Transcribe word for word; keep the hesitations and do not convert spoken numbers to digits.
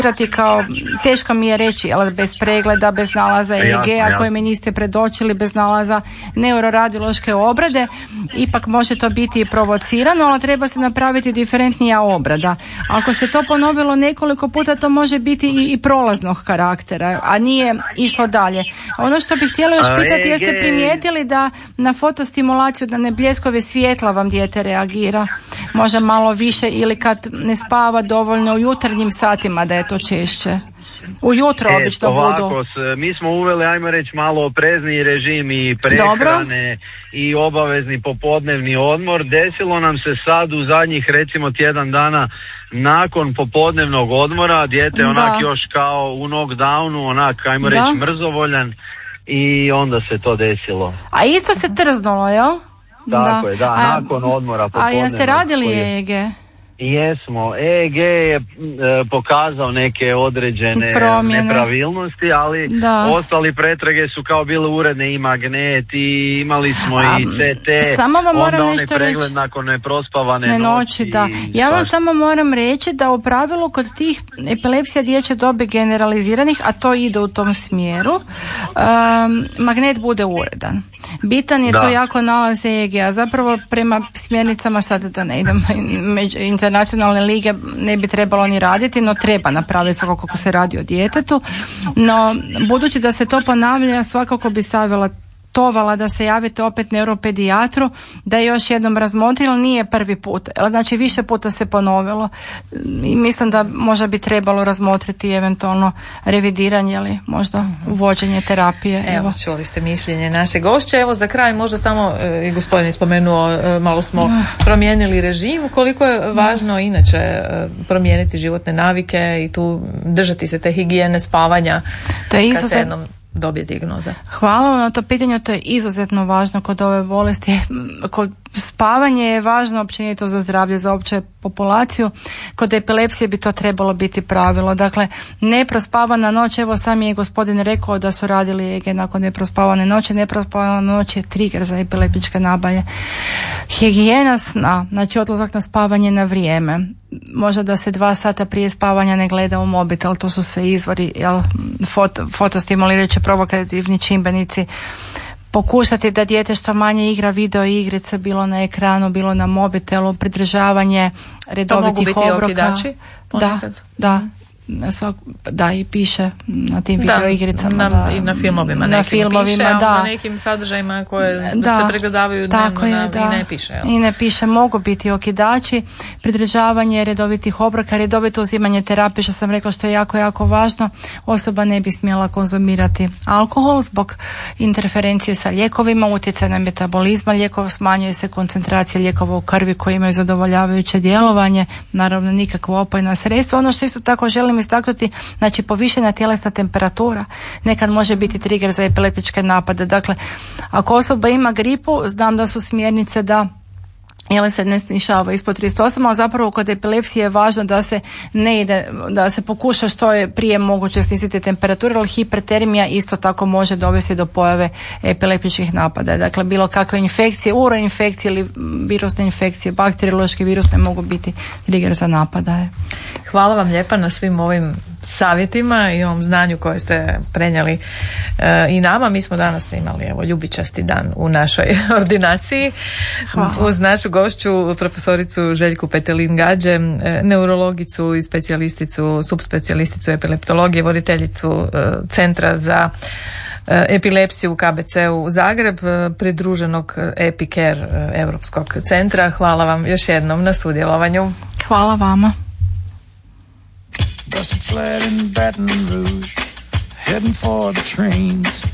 kao, teško mi je reći, ali bez pregleda, bez nalaza E E G-a koje mi niste predočili, bez nalaza neuroradiološke obrade, ipak može to biti provocirano, ali treba se napraviti diferentnija obrada. Ako se to ponovilo nekoliko puta, to može biti i, i prolaznog karaktera, a nije išlo dalje. Ono što bih htjela još pitati, jeste primijetili da na fotostimulaciju, da ne bljeskove svjetla vam dijete reagira? Možda malo više, ili kad ne spava dovoljno u jutarnjim satima, da je to češće. Ujutro e, obično ovako, budu. Mi smo uveli, ajmo reći, malo oprezniji režim i prehrane. Dobro. I obavezni popodnevni odmor. Desilo nam se sad u zadnjih recimo tjedan dana nakon popodnevnog odmora, dijete onak još kao u knockdownu, onak, ajmo da. reći, mrzovoljan, i onda se to desilo. A isto se trznulo, jel? Tako da. je, da, a, nakon odmora popodnevnog. A jeste radili E E G? Jesmo, E E G je e, pokazao neke određene Promjene. nepravilnosti, ali da. ostali pretrage su kao bile uredne, i magnet, i imali smo A, i C T, samo vam moram onda nešto onaj pregled reći. nakon neprospavane ne noći. noći Da. Ja vam samo moram reći da u pravilu kod tih epilepsija dječje dobi generaliziranih, a to ide u tom smjeru, um, magnet bude uredan. Bitan je da. to jako nalaz E E G, a zapravo prema smjernicama, sad da ne idem među internacionalne lige, ne bi trebalo ni raditi, no treba napraviti svakako kako se radi o djetetu. No, budući da se to ponavlja, svakako bi savjela tovala da se javite opet neuropedijatru, da je još jednom razmotri, ali nije prvi put. Znači više puta se ponovilo i mislim da možda bi trebalo razmotriti eventualno revidiranje ili možda uvođenje terapije. Evo, evo čuli ste mišljenje naše gošće. Evo za kraj možda samo, i gospodin je spomenuo, malo smo promijenili režim. Koliko je važno inače promijeniti životne navike i tu držati se te higijene spavanja? To je izuzetno dobije dijagnoza. Hvala vam na to pitanje, to je izuzetno važno kod ove bolesti. Kod spavanje je važno općenito za zdravlje, za opću populaciju. Kod epilepsije bi to trebalo biti pravilo. Dakle, neprospavana noć, evo sam je gospodin rekao da su radili E E G nakon neprospavane noći. Neprospavana noć je trigger za epileptičke nabaje. Higijena sna, znači odlazak na spavanje na vrijeme. Možda da se dva sata prije spavanja ne gleda u mobitel, to su sve izvori, jel, foto, fotostimulirajući provokativni čimbenici. Pokušati da dijete što manje igra video igrice, bilo na ekranu, bilo na mobitelu, pridržavanje redovitih obroka. To mogu biti okidači ponekad? Da, da. Na svak, da, i piše na tim video igricama. Da, i na filmovima na filmovima, piše, da. na nekim sadržajima koje da, se pregledavaju dnevno je, da. i ne piše. Jel? I ne piše, mogu biti okidači, pridržavanje redovitih obroka, redovito uzimanje terapije, što sam rekla što je jako, jako važno. Osoba ne bi smjela konzumirati alkohol zbog interferencije sa lijekovima, utjecaj na metabolizma lijekova, smanjuje se koncentracija lijekova u krvi koji imaju zadovoljavajuće djelovanje, naravno nikakvo opojna sredstva. Ono što isto tako želim istaknuti, znači povišena tjelesna temperatura nekad može biti trigger za epileptičke napade. Dakle, ako osoba ima gripu, znam da su smjernice da jel se ne snižava ispod trideset osam, a zapravo kod epilepsije je važno da se ne ide, da se pokuša što je prije moguće sniziti temperaturu, ali hipertermija isto tako može dovesti do pojave epileptičkih napada. Dakle, bilo kakve infekcije, uroinfekcije ili virusne infekcije, bakteriološki virusne mogu biti trigger za napadaje. Hvala vam lijepa na svim ovim savjetima i ovom znanju koje ste prenijeli e, i nama. Mi smo danas imali evo ljubičasti dan u našoj ordinaciji. Hvala. Uz našu gošću profesoricu Željku Petelin-Gađe, e, neurologicu i specijalisticu, subspecijalisticu epileptologije, voditeljicu e, Centra za e, epilepsiju u K B C-u Zagreb, e, pridruženog EpiCare e, Europskog centra. Hvala vam još jednom na sudjelovanju. Hvala vama. Busted flat in Baton Rouge, heading for the trains.